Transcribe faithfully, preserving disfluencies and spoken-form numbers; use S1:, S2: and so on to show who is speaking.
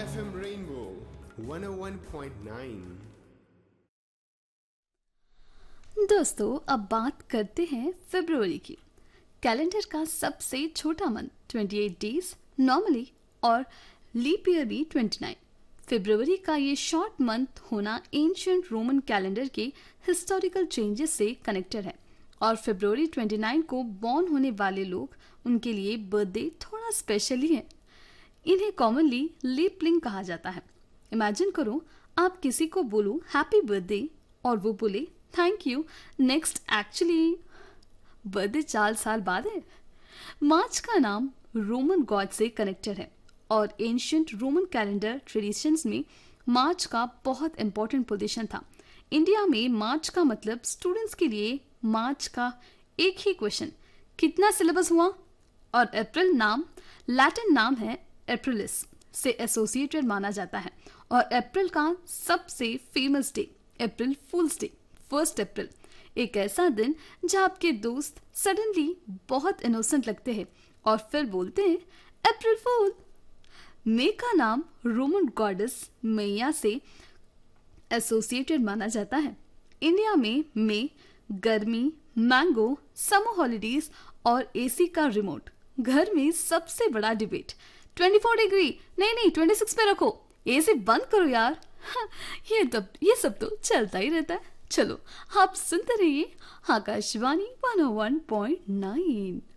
S1: F M rainbow one ओ one point nine.
S2: दोस्तों, अब बात करते हैं फरवरी की। कैलेंडर का सबसे छोटा मंथ अट्ठाईस डेज नॉर्मली और लीप ईयर भी उनतीस। फरवरी का ये शॉर्ट मंथ होना एंशियंट रोमन कैलेंडर के हिस्टोरिकल चेंजेस से कनेक्टेड है और फरवरी उनतीस को बॉर्न होने वाले लोग उनके लिए बर्थडे थोड़ा स्पेशल ही है। इन्हें कॉमनली लीप लिंक कहा जाता है। इमेजिन करो, आप किसी को बोलो हैप्पी बर्थडे और वो बोले thank you next, actually birthday चार साल बाद है। मार्च का नाम रोमन गॉड से कनेक्टेड है और एंशियंट रोमन कैलेंडर ट्रेडिशंस में मार्च का बहुत इंपॉर्टेंट पोजीशन था। इंडिया में मार्च का मतलब स्टूडेंट्स के लिए मार्च का एक ही क्वेश्चन, कितना सिलेबस हुआ? और अप्रैल नाम लैटिन नाम है अप्रैलिस से एसोसिएटेड माना जाता है और अप्रैल का सबसे फेमस डे अप्रैल फूल्स डे, फर्स्ट अप्रैल, एक ऐसा दिन जहां आपके दोस्त सडनली बहुत इनोसेंट लगते हैं और फिर बोलते हैं अप्रैल फूल। मे का नाम रोमन गॉडेस मैया से एसोसिएटेड माना जाता है। इंडिया में मे गर्मी, मैंगो, समर हॉलीडेज और एसी का रिमोट। घर में सबसे बड़ा डिबेट, चौबीस डिग्री नहीं नहीं छब्बीस पे रखो, एसी बंद करो यार। हाँ, ये तब ये सब तो चलता ही रहता है। चलो, आप सुनते रहिए आकाशवाणी वन ओ वन पॉइंट नाइन।